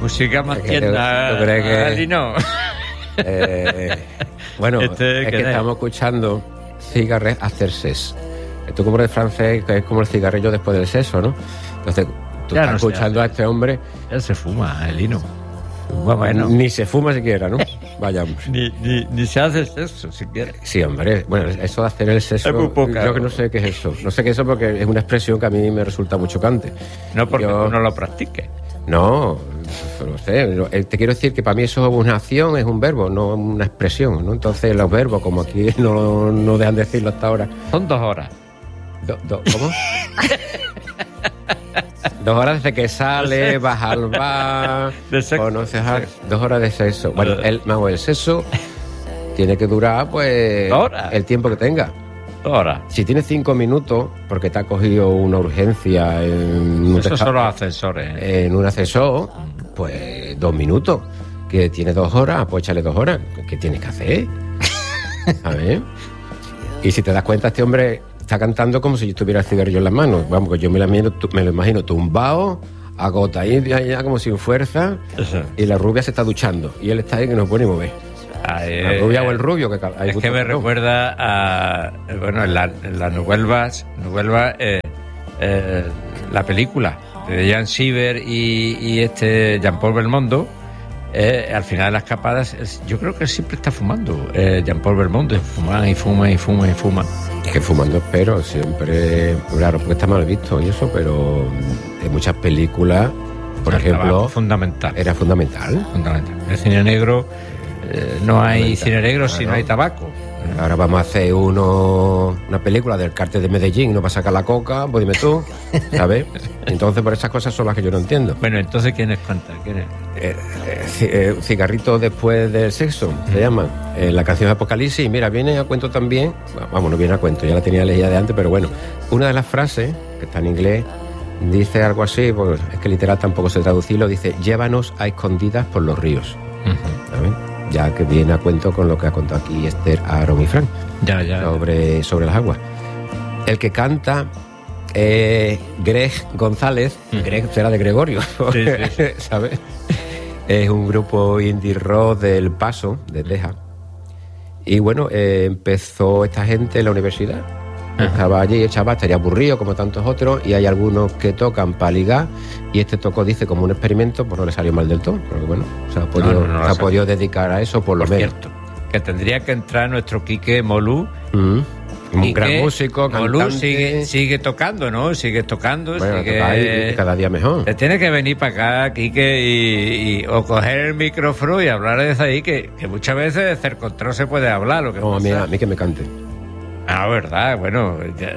Música más tierna, ¿tú crees que Lino? Bueno, es que estamos escuchando Cigarette After Sex. Esto como el francés, que es como el cigarrillo después del sexo, ¿no? Entonces, tú estás escuchando a este hombre... Él se fuma, el Lino. Bueno. Ni se fuma siquiera, ¿no? Vayamos. ni se hace sexo siquiera. Sí, hombre. Bueno, eso de hacer el sexo... Es muy poca, yo que no sé qué es eso. No sé qué es eso porque es una expresión que a mí me resulta muy chocante. No porque tú no lo practiques. No sé. Te quiero decir que para mí eso es una acción, es un verbo, no una expresión, ¿no? Entonces los verbos, como aquí no dejan de decirlo hasta ahora... Son 2 horas. ¿Cómo? 2 horas desde que sale, vas al bar, conoces a 2 horas de sexo. Bueno, el sexo tiene que durar, pues, el tiempo que tenga. 2 horas. Si tienes 5 minutos, porque te ha cogido una urgencia Esos son los ascensores. En un ascensor, pues 2 minutos. Que tienes 2 horas, pues échale 2 horas. ¿Qué tienes que hacer? A ver. Y si te das cuenta, este hombre está cantando como si yo tuviera el cigarrillo en las manos. Vamos, que yo me lo imagino tumbado, agotadito ya como sin fuerza, y la rubia se está duchando y él está ahí que no puede ni mover. La rubia o el rubio, que hay es que me recuerda a, bueno, en las novelas, la película de Jean Seaver y Jean-Paul Belmondo. Al final de las escapadas, yo creo que él siempre está fumando. Jean-Paul Belmondo fuma y fuma y fuma y fuma. Que fumando, espero, siempre, claro, porque está mal visto y eso, pero en muchas películas, por ejemplo, era fundamental. El cine negro, no hay cine negro si no hay tabaco. Ahora vamos a hacer una película del cártel de Medellín, no va a sacar la coca, pues dime tú, ¿sabes? Entonces, por esas cosas son las que yo no entiendo. Bueno, entonces, ¿quién es cuenta? ¿Quién es? Cigarrito después del sexo, se llama. La canción de Apocalipsis, mira, viene a cuento también, vamos, no viene a cuento, ya la tenía leída de antes, pero bueno, una de las frases, que está en inglés, dice algo así, pues es que literal tampoco sé traducirlo, dice, llévanos a escondidas por los ríos. ¿Sabes? Ya que viene a cuento con lo que ha contado aquí Esther, Aaron y Frank sobre las aguas. El que canta Greg González, Greg será de Gregorio, sí. ¿Sabes? Es un grupo indie rock del Paso, de Texas. Y bueno, empezó esta gente en la universidad. Estaba allí, el chaval estaría aburrido como tantos otros, y hay algunos que tocan para ligar, y este tocó, dice, como un experimento, pues no le salió mal del todo, pero bueno, se ha podido dedicar a eso por lo menos. Cierto, que tendría que entrar nuestro Quique Molú, un gran músico, Molú cantante. sigue tocando, ¿no? Sigue tocando, bueno, sigue cada día mejor. Tiene que venir para acá, Quique, o coger el micrófono y hablar desde ahí, que muchas veces desde el control se puede hablar. Lo que no, a mí que me cante. Ah, verdad, bueno,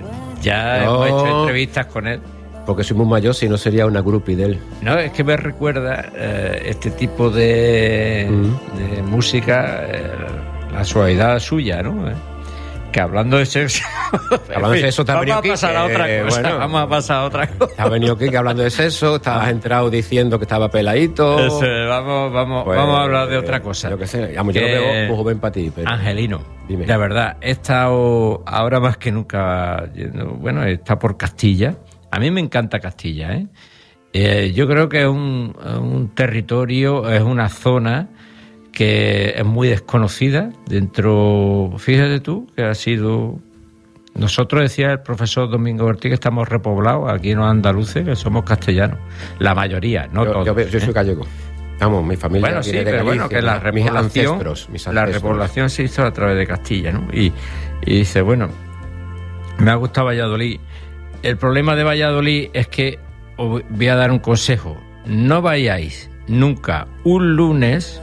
ya hemos hecho entrevistas con él. Porque soy muy mayor, si no sería una groupie de él. No, es que me recuerda este tipo de música, la suavidad suya, ¿no? Que hablando de sexo... Hablando de sexo, vamos a pasar a otra cosa. Bueno, vamos a pasar a otra cosa. Ha venido Kike hablando de sexo, estabas entrado diciendo que estaba peladito. Vamos a hablar de otra cosa. Yo qué sé, yo lo veo muy joven para ti. Pero... Angelino, dime. De verdad, he estado ahora más que nunca... Bueno, está por Castilla. A mí me encanta Castilla, yo creo que es un territorio, es una zona que es muy desconocida dentro, fíjate tú, que ha sido... Nosotros, decía el profesor Domingo Ortiz, que estamos repoblados aquí en los andaluces, que somos castellanos, la mayoría, no todos. Yo soy gallego. Vamos, mi familia bueno, sí, viene de pero Galicia, bueno, que la repoblación, la repoblación se hizo a través de Castilla, ¿no? Y dice, bueno, me ha gustado Valladolid. El problema de Valladolid es que os voy a dar un consejo. No vayáis nunca un lunes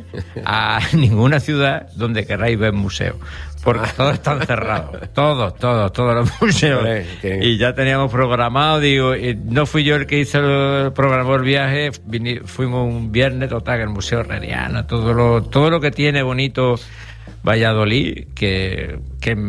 a ninguna ciudad donde queráis ver museos, porque todos están cerrados, todos los museos. Y ya teníamos programado, digo, no fui yo el que programó el viaje, fuimos un viernes, total, el Museo Herreriano, todo lo que tiene bonito Valladolid, que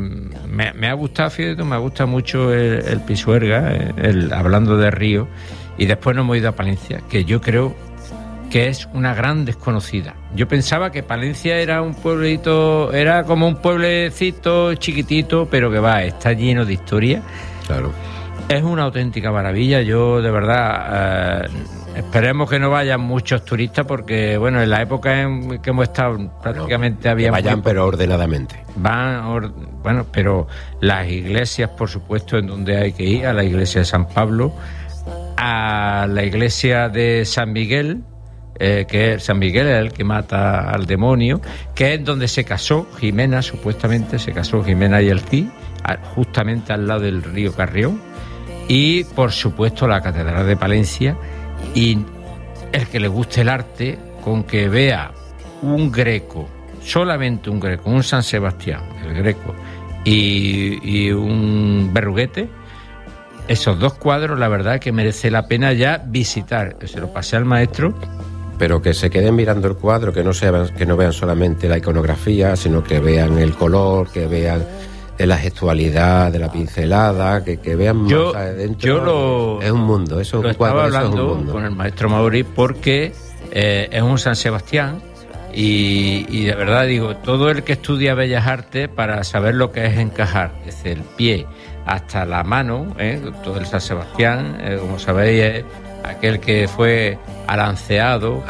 me ha gustado, fíjate, me gusta mucho el Pisuerga, hablando de río, y después nos hemos ido a Palencia, que yo creo que es una gran desconocida. Yo pensaba que Palencia era un pueblito, era como un pueblecito chiquitito, pero que está lleno de historia. Claro. Es una auténtica maravilla. Yo, de verdad, Esperemos que no vayan muchos turistas porque, bueno, en la época en que hemos estado prácticamente había... Vayan, pero ordenadamente. Bueno, pero las iglesias, por supuesto, en donde hay que ir, a la iglesia de San Pablo, a la iglesia de San Miguel, que San Miguel es el que mata al demonio, que es donde se casó Jimena, supuestamente se casó Jimena y el Cid, justamente al lado del río Carrión, y por supuesto la Catedral de Palencia. Y el que le guste el arte, con que vea un Greco, solamente un Greco, un San Sebastián, el Greco, y un Berruguete, esos dos cuadros, la verdad que merece la pena ya visitar. Se lo pasé al maestro. Pero que se queden mirando el cuadro, que no vean solamente la iconografía, sino que vean el color, que vean la gestualidad de la pincelada, que vean más adentro. Es un mundo, eso es un cuadro, estaba hablando eso es un mundo. Con el maestro Mauri porque es un San Sebastián y de verdad digo, todo el que estudia Bellas Artes, para saber lo que es encajar desde el pie hasta la mano, todo el San Sebastián, como sabéis, es aquel que fue alanceado,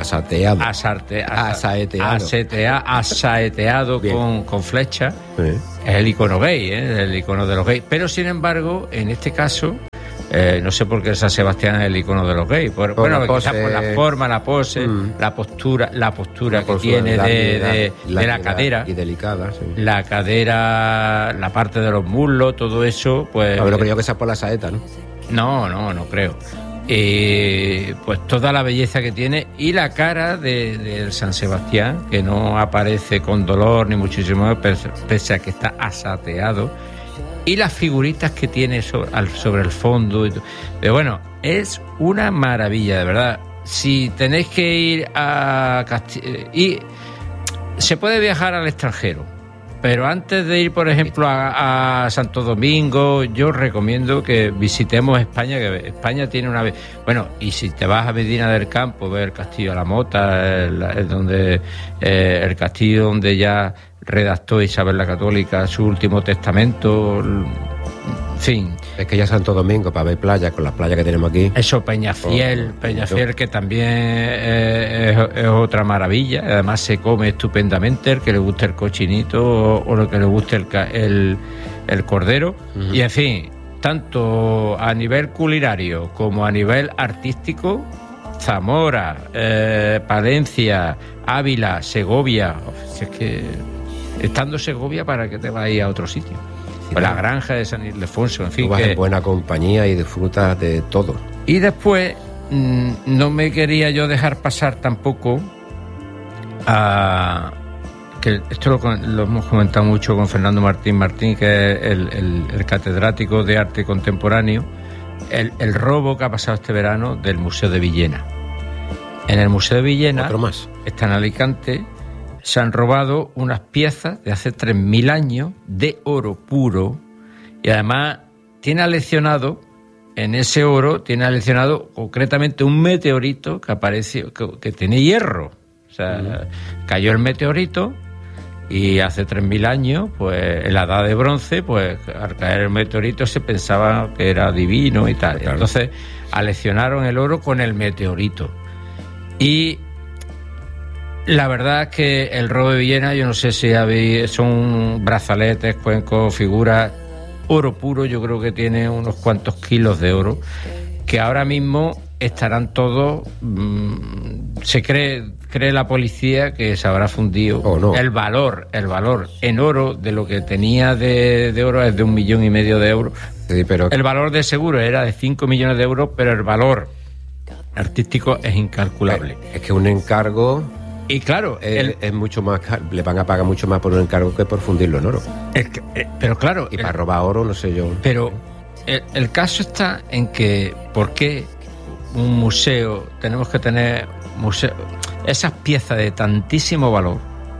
asaeteado con flecha. Sí. Es el icono gay, es el icono de los gays. Pero sin embargo, en este caso, no sé por qué San Sebastián es el icono de los gays. Bueno, quizás por la forma, la pose, la postura que tiene de la cadera. Y delicada, sí. La cadera, la parte de los muslos, todo eso, pues... Pero creo que sea por la saeta, ¿no? No creo. Pues toda la belleza que tiene y la cara del San Sebastián, que no aparece con dolor ni muchísimo más, pese a que está asateado, y las figuritas que tiene sobre el fondo. Pero bueno, es una maravilla, de verdad. Si tenéis que ir a Castilla, se puede viajar al extranjero, pero antes de ir, por ejemplo, a Santo Domingo, yo recomiendo que visitemos España, que España tiene una... Bueno, y si te vas a Medina del Campo, ver el Castillo de la Mota, el castillo donde ya redactó Isabel la Católica su último testamento, en fin. Es que ya Santo Domingo, para ver playa, con las playas que tenemos aquí... Eso, Peñafiel, que también es otra maravilla. Además se come estupendamente, el que le guste el cochinito o el que le guste el cordero. Uh-huh. Y en fin, tanto a nivel culinario como a nivel artístico, Zamora, Palencia, Ávila, Segovia... Si es que estando Segovia, ¿para qué te vas a ir a otro sitio? Pues la granja de San Ildefonso, en fin. Tú vas en buena compañía y disfrutas de todo. Y después, no me quería yo dejar pasar tampoco que esto lo hemos comentado mucho con Fernando Martín, que es el catedrático de arte contemporáneo, el robo que ha pasado este verano del Museo de Villena. En el Museo de Villena, otro más, está en Alicante. Se han robado unas piezas de hace 3.000 años de oro puro y además tiene aleccionado, en ese oro, tiene aleccionado concretamente un meteorito que apareció, que tiene hierro. O sea, cayó el meteorito y hace 3.000 años, pues en la edad de bronce, pues al caer el meteorito se pensaba que era divino y tal. Claro. Entonces aleccionaron el oro con el meteorito. Y la verdad es que el robo de Villena, yo no sé si habéis, son brazaletes, cuencos, figuras, oro puro, yo creo que tiene unos cuantos kilos de oro, que ahora mismo estarán todos, se cree la policía que se habrá fundido. No. El valor en oro de lo que tenía de oro es de 1,5 millones de euros. Sí, pero... El valor de seguro era de 5 millones de euros, pero el valor artístico es incalculable. Es que un encargo... Y claro, es mucho más caro, le van a pagar mucho más por un encargo que por fundirlo en oro. Pero claro... Y para robar oro, no sé yo. Pero el caso está en que, ¿por qué un museo, tenemos que tener esas piezas de tantísimo valor,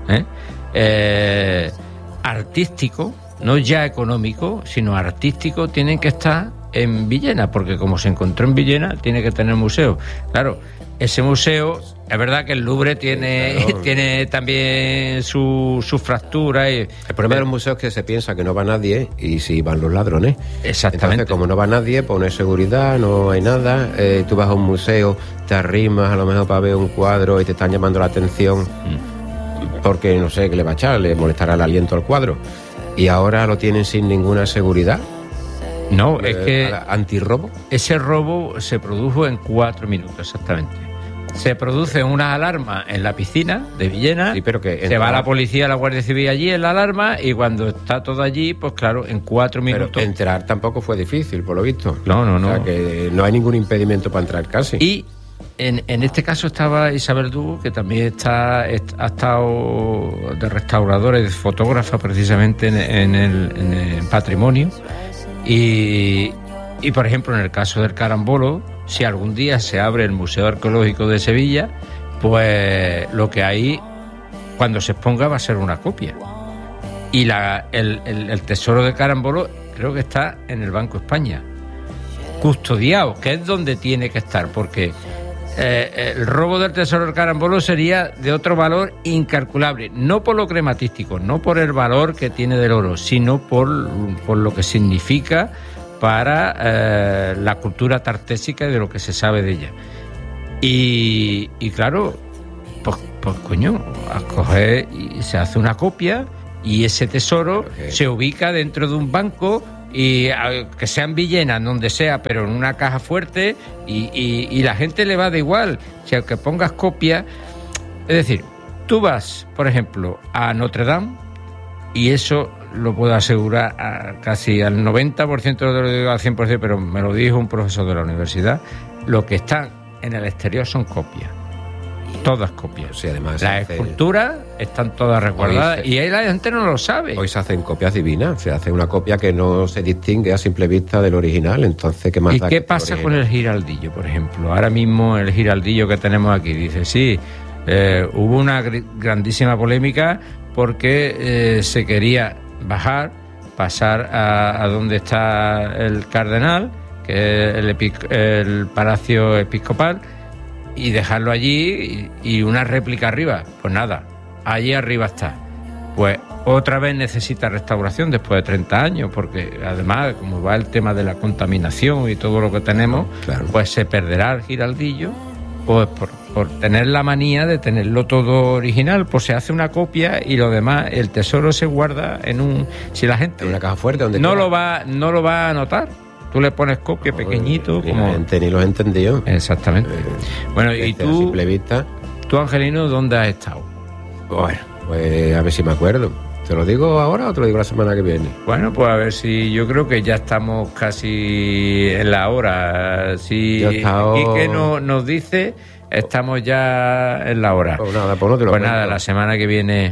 artístico, no ya económico, sino artístico, tienen que estar en Villena? Porque como se encontró en Villena, tiene que tener museo. Claro, ese museo, es verdad que el Louvre tiene también su fractura. El problema de los museos es que se piensa que no va nadie y si van los ladrones. Exactamente. Entonces, como no va nadie, pues no hay seguridad, no hay nada. Tú vas a un museo, te arrimas a lo mejor para ver un cuadro y te están llamando la atención porque no sé qué le va a echar, le molestará el aliento al cuadro. Y ahora lo tienen sin ninguna seguridad. No, es que antirrobo. Ese robo se produjo en 4 minutos, exactamente. Se produce una alarma en la piscina de Villena, sí, pero que se va la policía, la Guardia Civil allí en la alarma y cuando está todo allí, pues claro, en 4 minutos... Pero entrar tampoco fue difícil, por lo visto. No. O sea, que no hay ningún impedimento para entrar casi. Y en este caso estaba Isabel Dugo, que también ha estado de restauradora y de fotógrafa precisamente en el patrimonio. Y por ejemplo, en el caso del Carambolo, si algún día se abre el Museo Arqueológico de Sevilla, pues lo que hay, cuando se exponga, va a ser una copia. Y el tesoro del Carambolo creo que está en el Banco España, custodiado, que es donde tiene que estar, porque el robo del tesoro del Carambolo sería de otro valor incalculable, no por lo crematístico, no por el valor que tiene del oro, sino por lo que significa para la cultura tartésica y de lo que se sabe de ella. Y claro, pues coño, a coger y se hace una copia y ese tesoro se ubica dentro de un banco y que sea en Villena, donde sea, pero en una caja fuerte y la gente le va de igual. Si aunque pongas copia, es decir, tú vas, por ejemplo, a Notre Dame y eso lo puedo asegurar casi al 90%, no te lo digo al 100%, pero me lo dijo un profesor de la universidad, lo que están en el exterior son copias. Todas copias. Sí, además las esculturas están todas resguardadas y ahí la gente no lo sabe. Hoy se hacen copias divinas, se hace una copia que no se distingue a simple vista del original, entonces ¿qué más ¿Y da? qué pasa con el giraldillo, por ejemplo? Ahora mismo el giraldillo que tenemos aquí dice, sí, hubo una grandísima polémica porque se quería pasar a donde está el cardenal, que es el palacio episcopal, y dejarlo allí y una réplica arriba. Pues nada, allí arriba está. Pues otra vez necesita restauración después de 30 años, porque además, como va el tema de la contaminación y todo lo que tenemos, claro, pues se perderá el giraldillo, pues por tener la manía de tenerlo todo original, pues se hace una copia y lo demás, el tesoro se guarda si la gente en una caja fuerte donde no lo va a notar. Tú le pones copia pequeñito. Ni la gente ni lo ha entendido. Exactamente. Bueno, y tú, a simple vista. Tú, Angelino, ¿dónde has estado? Bueno, pues a ver si me acuerdo. ¿Te lo digo ahora o te lo digo la semana que viene? Bueno, pues a ver si... Yo creo que ya estamos casi en la hora. Si Quique nos dice, estamos ya en la hora. Pues nada, pues no te lo Pues nada, la semana que viene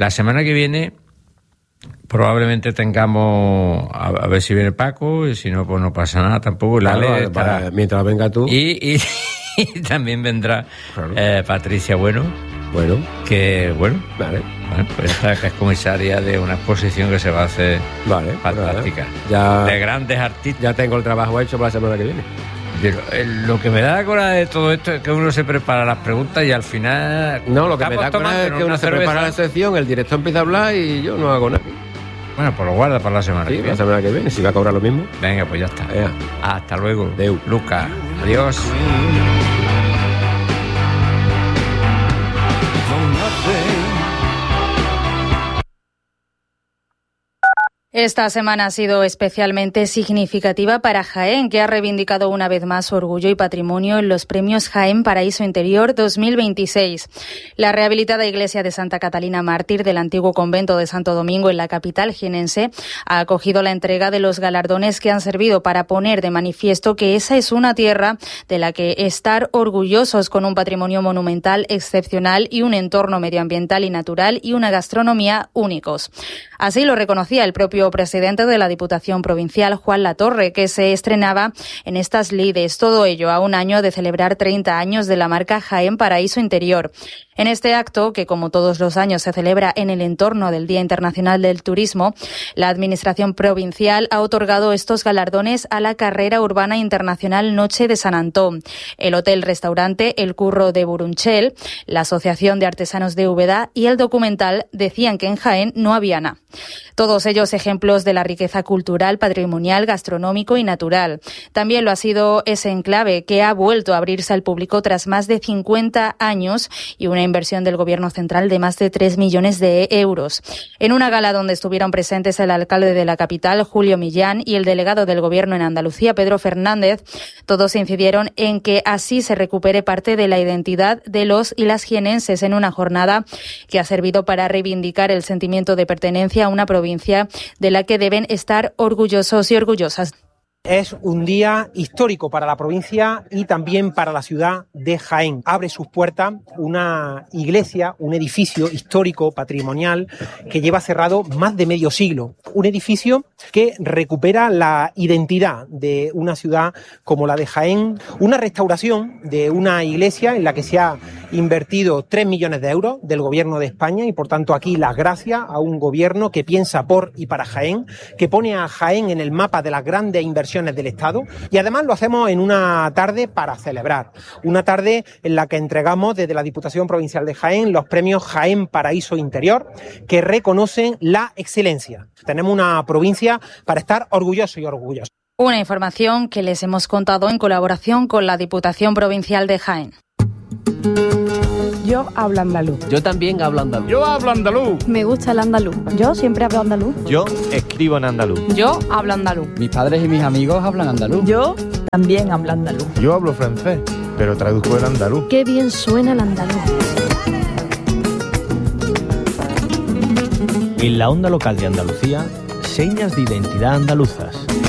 probablemente tengamos, a ver si viene Paco, y si no, pues no pasa nada tampoco. Mientras venga tú. Y también vendrá, claro, Patricia Bueno, que vale. Bueno, pues esta que es comisaria de una exposición que se va a hacer, vale, fantástica, ya, de grandes artistas. Ya tengo el trabajo hecho para la semana que viene. Pero lo que me da coraje de todo esto es que uno se prepara las preguntas y al final... No, lo que me da coraje es que uno se prepara la sección, el director empieza a hablar y yo no hago nada. Bueno, pues lo guarda para la semana que viene. La semana que viene, si va a cobrar lo mismo. Venga, pues ya está. Hasta luego. Deu. Lucas, adiós. Esta semana ha sido especialmente significativa para Jaén, que ha reivindicado una vez más su orgullo y patrimonio en los premios Jaén Paraíso Interior 2026. La rehabilitada iglesia de Santa Catalina Mártir del antiguo convento de Santo Domingo en la capital jienense ha acogido la entrega de los galardones que han servido para poner de manifiesto que esa es una tierra de la que estar orgullosos, con un patrimonio monumental excepcional y un entorno medioambiental y natural y una gastronomía únicos. Así lo reconocía el propio presidente de la Diputación Provincial, Juan Latorre, que se estrenaba en estas lides. Todo ello a un año de celebrar 30 años de la marca Jaén Paraíso Interior. En este acto, que como todos los años se celebra en el entorno del Día Internacional del Turismo, la Administración provincial ha otorgado estos galardones a la Carrera Urbana Internacional Noche de Sant Antón, el hotel-restaurante El Curro de Burunchel, la Asociación de Artesanos de Úbeda y el documental Decían que en Jaén no había nada. Todos ellos ejemplos de la riqueza cultural, patrimonial, gastronómico y natural. También lo ha sido ese enclave que ha vuelto a abrirse al público tras más de 50 años y una inversión del Gobierno central de más de 3 millones de euros. En una gala donde estuvieron presentes el alcalde de la capital, Julio Millán, y el delegado del Gobierno en Andalucía, Pedro Fernández, todos incidieron en que así se recupere parte de la identidad de los y las jienenses en una jornada que ha servido para reivindicar el sentimiento de pertenencia a una provincia de la que deben estar orgullosos y orgullosas. Es un día histórico para la provincia y también para la ciudad de Jaén. Abre sus puertas una iglesia, un edificio histórico, patrimonial, que lleva cerrado más de medio siglo. Un edificio que recupera la identidad de una ciudad como la de Jaén. Una restauración de una iglesia en la que se ha invertido 3 millones de euros del Gobierno de España y, por tanto, aquí las gracias a un gobierno que piensa por y para Jaén, que pone a Jaén en el mapa de las grandes inversiones del Estado, y además lo hacemos en una tarde para celebrar, una tarde en la que entregamos desde la Diputación Provincial de Jaén los premios Jaén Paraíso Interior, que reconocen la excelencia. Tenemos una provincia para estar orgullosos y orgullosos. Una información que les hemos contado en colaboración con la Diputación Provincial de Jaén. Yo hablo andaluz. Yo también hablo andaluz. Yo hablo andaluz. Me gusta el andaluz. Yo siempre hablo andaluz. Yo escribo en andaluz. Yo hablo andaluz. Mis padres y mis amigos hablan andaluz. Yo también hablo andaluz. Yo hablo francés, pero traduzco el andaluz. Qué bien suena el andaluz. En la onda local de Andalucía, señas de identidad andaluzas.